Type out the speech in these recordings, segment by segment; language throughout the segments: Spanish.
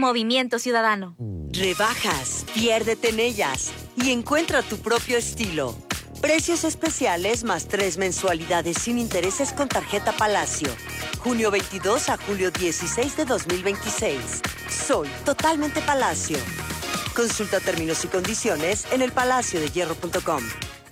Movimiento Ciudadano. Rebajas, piérdete en ellas y encuentra tu propio estilo. Precios especiales más 3 mensualidades sin intereses con tarjeta Palacio. Junio 22 a julio 16 de 2026. Soy totalmente Palacio. Consulta términos y condiciones en elpalaciodehierro.com.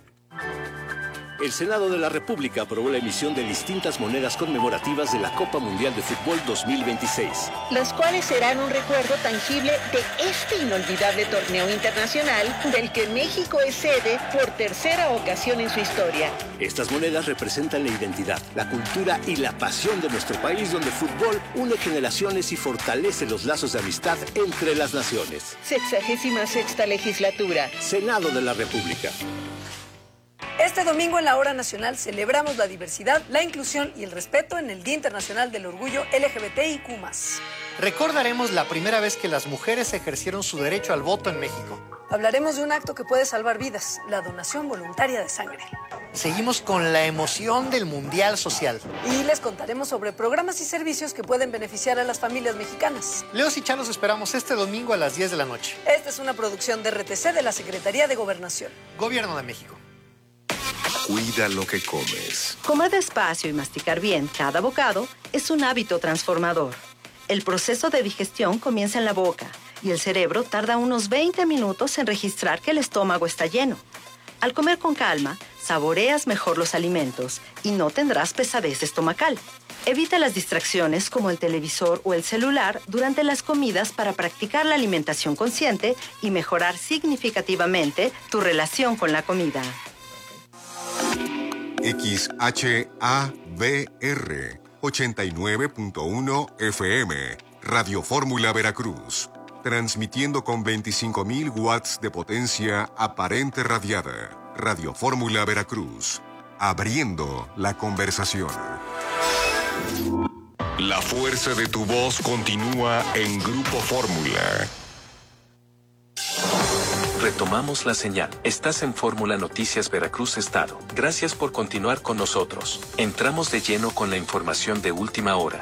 El Senado de la República aprobó la emisión de distintas monedas conmemorativas de la Copa Mundial de Fútbol 2026. Las cuales serán un recuerdo tangible de este inolvidable torneo internacional del que México es sede por tercera ocasión en su historia. Estas monedas representan la identidad, la cultura y la pasión de nuestro país, donde el fútbol une generaciones y fortalece los lazos de amistad entre las naciones. 66ª legislatura. Senado de la República. Este domingo en la Hora Nacional celebramos la diversidad, la inclusión y el respeto en el Día Internacional del Orgullo LGBTIQ+. Recordaremos la primera vez que las mujeres ejercieron su derecho al voto en México. Hablaremos de un acto que puede salvar vidas, la donación voluntaria de sangre. Seguimos con la emoción del Mundial Social. Y les contaremos sobre programas y servicios que pueden beneficiar a las familias mexicanas. Leos y Chá los esperamos este domingo a las 10 de la noche. Esta es una producción de RTC de la Secretaría de Gobernación. Gobierno de México. Cuida lo que comes. Comer despacio y masticar bien cada bocado es un hábito transformador. El proceso de digestión comienza en la boca y el cerebro tarda unos 20 minutos en registrar que el estómago está lleno. Al comer con calma, saboreas mejor los alimentos y no tendrás pesadez estomacal. Evita las distracciones como el televisor o el celular durante las comidas para practicar la alimentación consciente y mejorar significativamente tu relación con la comida. XHABR 89.1 FM, Radio Fórmula Veracruz, transmitiendo con 25.000 watts de potencia aparente radiada. Radio Fórmula Veracruz, abriendo la conversación. La fuerza de tu voz continúa en Grupo Fórmula. Retomamos la señal. Estás en Fórmula Noticias Veracruz Estado. Gracias por continuar con nosotros. Entramos de lleno con la información de última hora.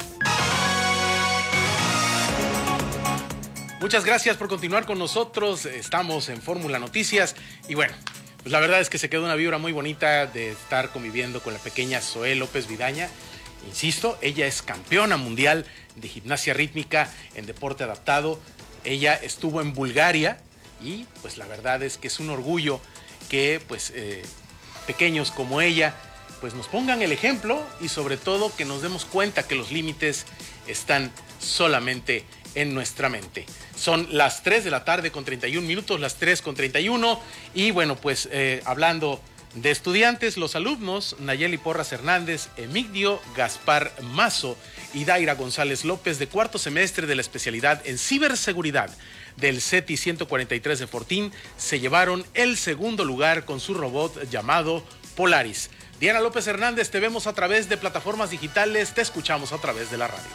Muchas gracias por continuar con nosotros. Estamos en Fórmula Noticias y bueno, pues la verdad es que se quedó una vibra muy bonita de estar conviviendo con la pequeña Zoé López Vidaña. Insisto, ella es campeona mundial de gimnasia rítmica en deporte adaptado. Ella estuvo en Bulgaria. Y pues la verdad es que es un orgullo que pues pequeños como ella pues nos pongan el ejemplo y sobre todo que nos demos cuenta que los límites están solamente en nuestra mente. Son las 3 de la tarde con 31 minutos, las 3 con 31 y bueno pues hablando de estudiantes, los alumnos Nayeli Porras Hernández, Emigdio Gaspar Mazo y Daira González López de cuarto semestre de la especialidad en ciberseguridad del CETI 143 de Fortín se llevaron el segundo lugar con su robot llamado Polaris. Diana López Hernández, te vemos a través de plataformas digitales, te escuchamos a través de la radio.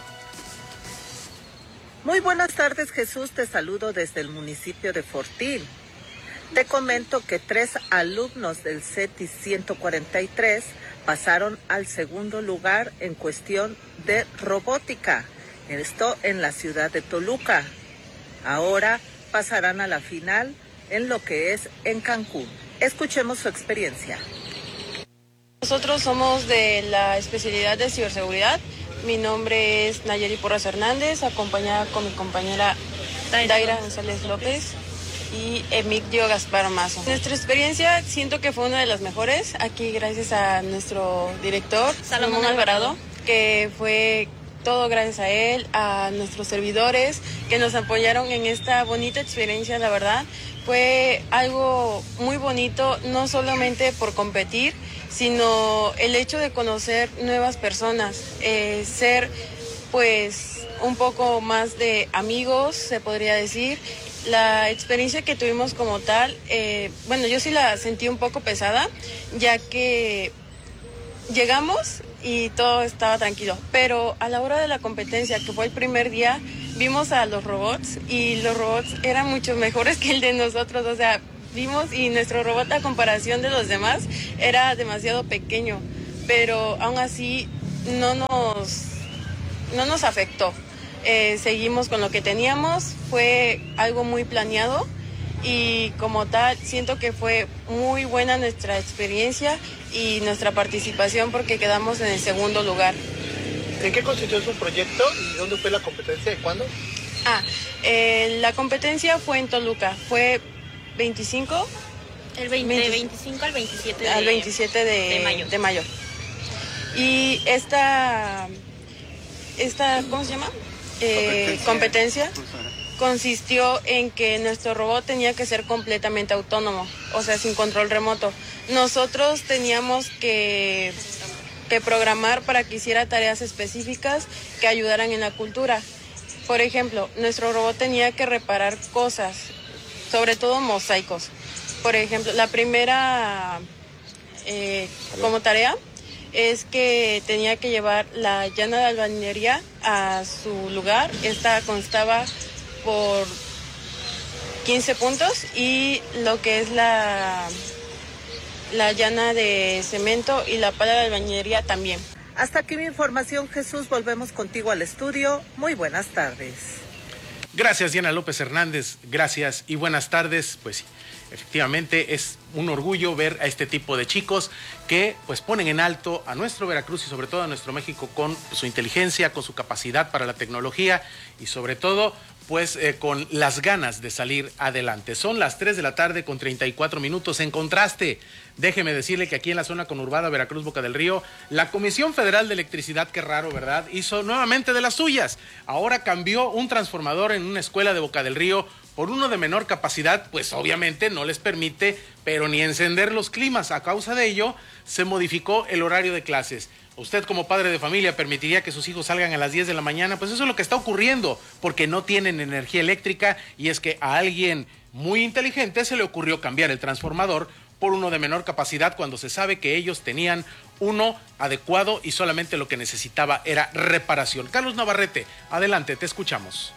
Muy buenas tardes, Jesús, te saludo desde el municipio de Fortín. Te comento que 3 alumnos del CETI 143 pasaron al segundo lugar en cuestión de robótica, esto en la ciudad de Toluca. Ahora pasarán a la final en lo que es en Cancún. Escuchemos su experiencia. Nosotros somos de la especialidad de ciberseguridad. Mi nombre es Nayeli Porras Hernández, acompañada con mi compañera Daira González López y Emigdio Gaspar Mazo. Nuestra experiencia siento que fue una de las mejores, aquí gracias a nuestro director, Salomón Alvarado, que fue todo gracias a él, a nuestros servidores que nos apoyaron en esta bonita experiencia, la verdad. Fue algo muy bonito, no solamente por competir, sino el hecho de conocer nuevas personas, ser pues un poco más de amigos, se podría decir. La experiencia que tuvimos como tal, bueno, yo sí la sentí un poco pesada, ya que llegamos y todo estaba tranquilo, pero a la hora de la competencia, que fue el primer día, vimos a los robots y los robots eran mucho mejores que el de nosotros, o sea, vimos y nuestro robot a comparación de los demás era demasiado pequeño, pero aún así no nos afectó. seguimos con lo que teníamos, fue algo muy planeado y como tal siento que fue muy buena nuestra experiencia y nuestra participación porque quedamos en el segundo lugar. ¿En qué consistió su proyecto y dónde fue la competencia y cuándo? La competencia fue en Toluca, fue 25... de 25 al 27 de mayo. Y esta ¿cómo se llama? Competencia consistió en que nuestro robot tenía que ser completamente autónomo, o sea, sin control remoto. Nosotros teníamos que programar para que hiciera tareas específicas que ayudaran en la cultura. Por ejemplo, nuestro robot tenía que reparar cosas, sobre todo mosaicos. Por ejemplo, la primera como tarea es que tenía que llevar la llana de albañilería a su lugar. Esta constaba por 15 puntos y lo que es la llana de cemento y la pala de albañilería también. Hasta aquí mi información, Jesús. Volvemos contigo al estudio. Muy buenas tardes. Gracias, Diana López Hernández. Gracias y buenas tardes. Pues sí, efectivamente es un orgullo ver a este tipo de chicos que pues ponen en alto a nuestro Veracruz y sobre todo a nuestro México con su inteligencia, con su capacidad para la tecnología y sobre todo pues con las ganas de salir adelante. Son las 3 de la tarde con 34 minutos. En contraste, déjeme decirle que aquí en la zona conurbada Veracruz, Boca del Río, la Comisión Federal de Electricidad, qué raro, ¿verdad?, hizo nuevamente de las suyas. Ahora cambió un transformador en una escuela de Boca del Río por uno de menor capacidad, pues obviamente no les permite, pero ni encender los climas. A causa de ello, se modificó el horario de clases. ¿Usted como padre de familia permitiría que sus hijos salgan a las 10 de la mañana? Pues eso es lo que está ocurriendo, porque no tienen energía eléctrica y es que a alguien muy inteligente se le ocurrió cambiar el transformador por uno de menor capacidad cuando se sabe que ellos tenían uno adecuado y solamente lo que necesitaba era reparación. Carlos Navarrete, adelante, te escuchamos.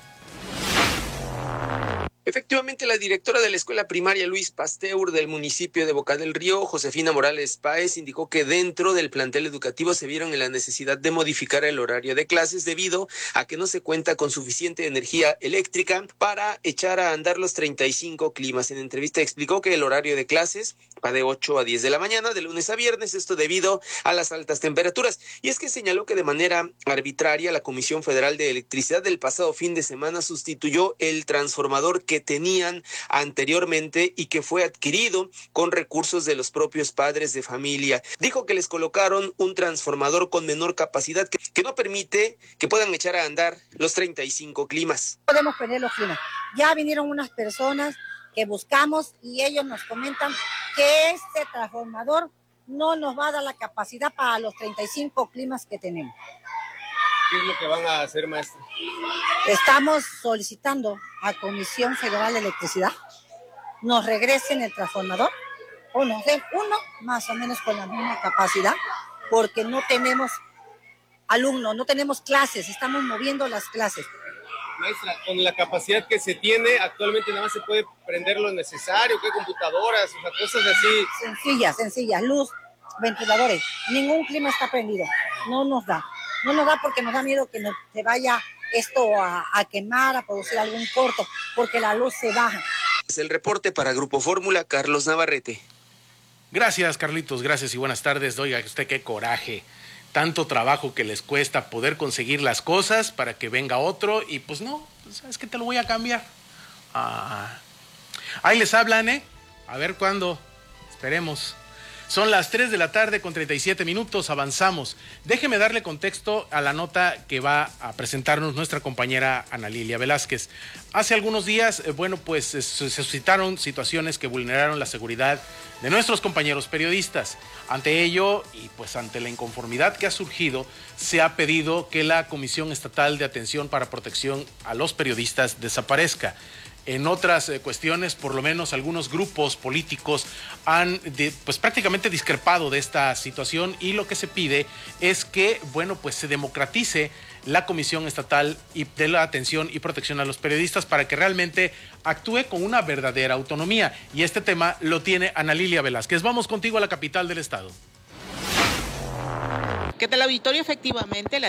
Efectivamente, la directora de la escuela primaria Luis Pasteur del municipio de Boca del Río, Josefina Morales Páez, indicó que dentro del plantel educativo se vieron en la necesidad de modificar el horario de clases debido a que no se cuenta con suficiente energía eléctrica para echar a andar los 35 climas. En entrevista explicó que el horario de clases va de 8 a 10 de la mañana, de lunes a viernes, esto debido a las altas temperaturas. Y es que señaló que de manera arbitraria la Comisión Federal de Electricidad del pasado fin de semana sustituyó el transformador que tenían anteriormente y que fue adquirido con recursos de los propios padres de familia. Dijo que les colocaron un transformador con menor capacidad que no permite que puedan echar a andar los 35 climas. Podemos prender los climas. Ya vinieron unas personas que buscamos y ellos nos comentan que este transformador no nos va a dar la capacidad para los 35 climas que tenemos. ¿Qué es lo que van a hacer, maestra? Estamos solicitando a Comisión Federal de Electricidad nos regresen el transformador o nos den uno más o menos con la misma capacidad, porque no tenemos alumnos, no tenemos clases, estamos moviendo las clases. Maestra, con la capacidad que se tiene, actualmente nada más se puede prender lo necesario, ¿qué? Computadoras, o sea, cosas así. Sencillas, luz, ventiladores, ningún clima está prendido, no nos da porque nos da miedo que se vaya esto a quemar, a producir algún corto, porque la luz se baja. Es el reporte para Grupo Fórmula, Carlos Navarrete. Gracias, Carlitos, gracias y buenas tardes. Oiga, usted qué coraje, tanto trabajo que les cuesta poder conseguir las cosas para que venga otro y pues no, ¿sabes qué? Te lo voy a cambiar. Ahí les hablan, a ver cuándo, esperemos. Son las 3 de la tarde con 37 minutos, avanzamos. Déjeme darle contexto a la nota que va a presentarnos nuestra compañera Ana Lilia Velázquez. Hace algunos días, pues se suscitaron situaciones que vulneraron la seguridad de nuestros compañeros periodistas. Ante ello, y pues ante la inconformidad que ha surgido, se ha pedido que la Comisión Estatal de Atención para Protección a los Periodistas desaparezca. En otras cuestiones, por lo menos algunos grupos políticos han pues prácticamente discrepado de esta situación y lo que se pide es que, pues se democratice la Comisión Estatal de la Atención y Protección a los Periodistas para que realmente actúe con una verdadera autonomía. Y este tema lo tiene Ana Lilia Velázquez. Vamos contigo a la capital del estado. ¿Qué tal, auditorio? Efectivamente,